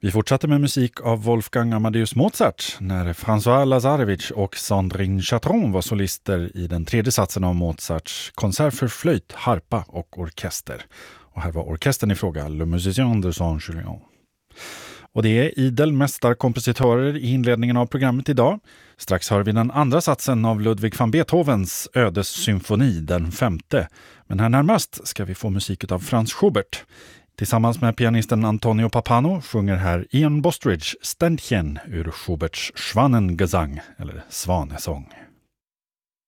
Vi fortsatte med musik av Wolfgang Amadeus Mozart när François Lazarevich och Sandrine Chatron var solister i den tredje satsen av Mozarts konsert för flöjt, harpa och orkester. Och här var orkestern i fråga, Le Musicien de Saint-Julien. Och det är idel mästarkompositörer i inledningen av programmet idag. Strax hör vi den andra satsen av Ludwig van Beethovens ödessymfoni, den femte. Men här närmast ska vi få musik av Franz Schubert. Tillsammans med pianisten Antonio Papano sjunger här Ian Bostridge Ständchen ur Schuberts Schwanengesang, eller Svanesång.